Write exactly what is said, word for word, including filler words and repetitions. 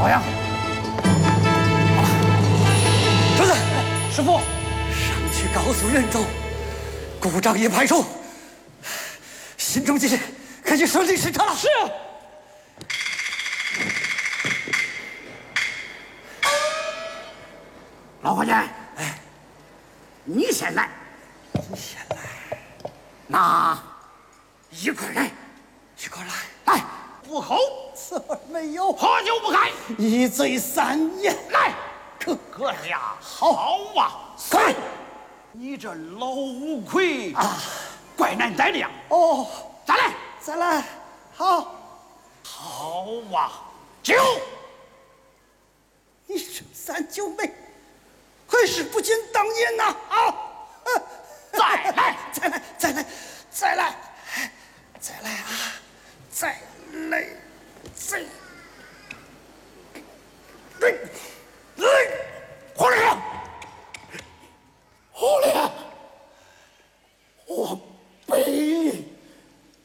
老杨， 儿子， 师傅， 上去告诉任州，顾仗义派出，新中记可以顺利驶车了。 是。 老伙计，哎，你先来， 你先来， 那一块来， 一块来， 来，不口， 此儿没有， 喝酒不开， 一醉三言。 来，可哥儿呀，好啊，来，你这老五魁啊，怪难宰的呀。 哦， 再来， 再来，好， 好啊，酒， 你这三九妹，还是不禁当年呐！啊， 再来， 再来，再来，再来，再来啊！再来，再来，来， 胡脸，胡脸，我背